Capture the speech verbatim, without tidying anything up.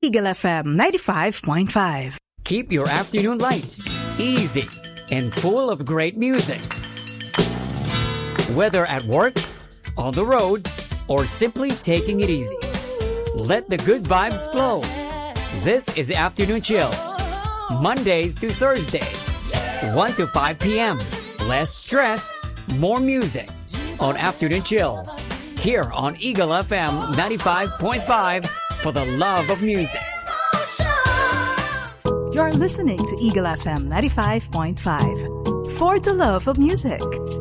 Eagle F M ninety-five point five. Keep your afternoon light, easy, and full of great music. Whether at work, on the road, or simply taking it easy, let the good vibes flow. This is Afternoon Chill, Mondays to Thursdays, one to five p.m. Less stress, more music on Afternoon Chill, here on Eagle F M ninety-five point five for the love of music. You're listening to Eagle F M ninety-five point five for the love of music.